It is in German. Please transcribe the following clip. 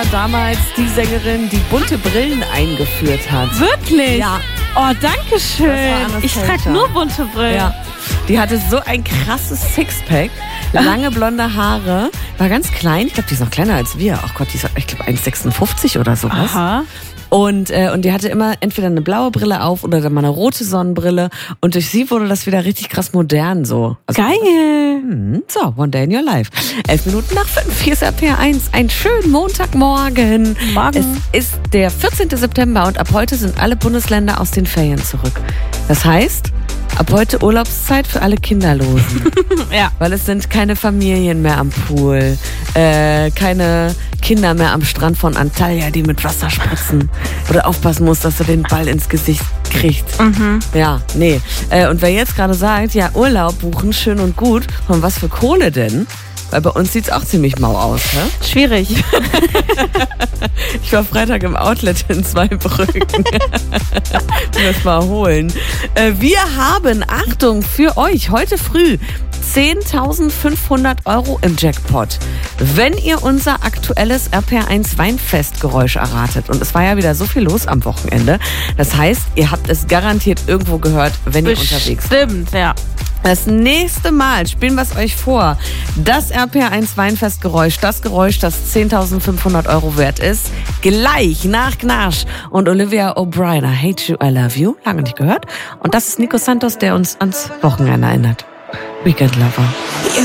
Damals die Sängerin, die bunte Brillen eingeführt hat. Wirklich? Ja. Oh, danke schön. Ich trage nur bunte Brillen. Ja. Die hatte so ein krasses Sixpack, lange blonde Haare, war ganz klein. Ich glaube, die ist noch kleiner als wir. Ach Gott, die ist, ich glaube, 1,56 oder sowas. Aha. Und die hatte immer entweder eine blaue Brille auf oder dann mal eine rote Sonnenbrille. Und durch sie wurde das wieder richtig krass modern so. Also, geil. So, One Day in Your Life. 11 Minuten nach 5, hier ist RPR1. Einen schönen Montagmorgen. Morgen. Es ist der 14. September und ab heute sind alle Bundesländer aus den Ferien zurück. Das heißt, ab heute Urlaubszeit für alle Kinderlosen. Ja. Weil es sind keine Familien mehr am Pool, keine Kinder mehr am Strand von Antalya, die mit Wasser spritzen. Oder aufpassen muss, dass er den Ball ins Gesicht kriegt. Ja, nee. Und wer jetzt gerade sagt, ja, Urlaub buchen, schön und gut, von was für Kohle denn? Weil bei uns sieht's auch ziemlich mau aus, ne? Schwierig. Ich war Freitag im Outlet in Zweibrücken. Das mal holen. Wir haben, Achtung, für euch heute früh 10.500 € im Jackpot. Wenn ihr unser aktuelles RPR1 Weinfestgeräusch erratet. Und es war ja wieder so viel los am Wochenende. Das heißt, ihr habt es garantiert irgendwo gehört, wenn ihr unterwegs seid. Stimmt, ja. Das nächste Mal spielen wir es euch vor. Das RPR1 Weinfestgeräusch, das Geräusch, das 10.500 € wert ist. Gleich nach Gnarsch und Olivia O'Brien. I hate you, I love you. Lange nicht gehört. Und das ist Nico Santos, der uns ans Wochenende erinnert. Weekend Lover.